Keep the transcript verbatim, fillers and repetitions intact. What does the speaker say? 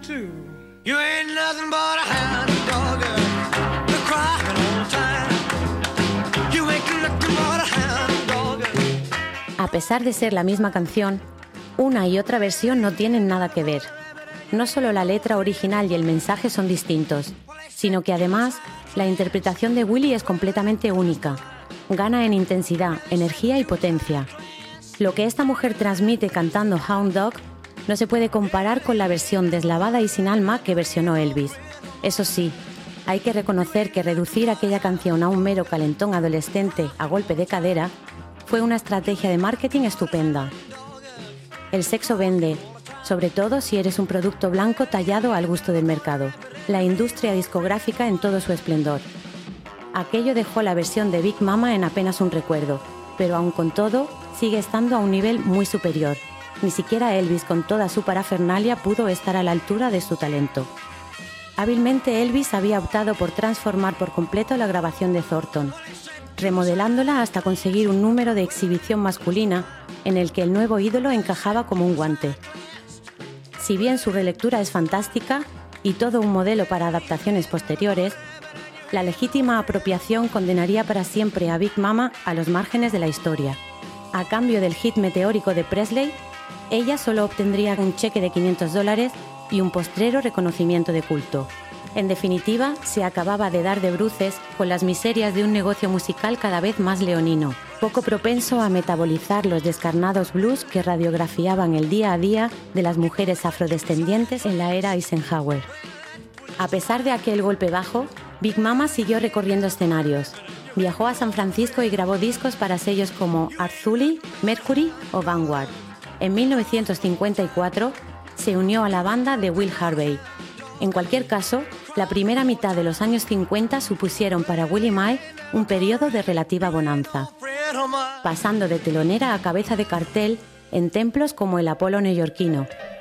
too. You ain't nothing but a hound dog, you're crying all the time. You ain't nothing but a hound dog. A pesar de ser la misma canción, una y otra versión no tienen nada que ver. No solo la letra original y el mensaje son distintos, sino que además la interpretación de Willie es completamente única. Gana en intensidad, energía y potencia. Lo que esta mujer transmite cantando Hound Dog no se puede comparar con la versión deslavada y sin alma que versionó Elvis. Eso sí, hay que reconocer que reducir aquella canción a un mero calentón adolescente a golpe de cadera fue una estrategia de marketing estupenda. El sexo vende, sobre todo si eres un producto blanco tallado al gusto del mercado. La industria discográfica en todo su esplendor. Aquello dejó la versión de Big Mama en apenas un recuerdo, pero aun con todo, sigue estando a un nivel muy superior. Ni siquiera Elvis, con toda su parafernalia, pudo estar a la altura de su talento. Hábilmente Elvis había optado por transformar por completo la grabación de Thornton, remodelándola hasta conseguir un número de exhibición masculina en el que el nuevo ídolo encajaba como un guante. Si bien su relectura es fantástica y todo un modelo para adaptaciones posteriores, la legítima apropiación condenaría para siempre a Big Mama a los márgenes de la historia. A cambio del hit meteórico de Presley, ella solo obtendría un cheque de quinientos dólares y un postrero reconocimiento de culto. En definitiva, se acababa de dar de bruces con las miserias de un negocio musical cada vez más leonino, poco propenso a metabolizar los descarnados blues que radiografiaban el día a día de las mujeres afrodescendientes en la era Eisenhower. A pesar de aquel golpe bajo, Big Mama siguió recorriendo escenarios. Viajó a San Francisco y grabó discos para sellos como Arzuli, Mercury o Vanguard. En mil novecientos cincuenta y cuatro se unió a la banda de Will Harvey. En cualquier caso, la primera mitad de los años cincuenta supusieron para Willie Mae un periodo de relativa bonanza, pasando de telonera a cabeza de cartel en templos como el Apolo neoyorquino,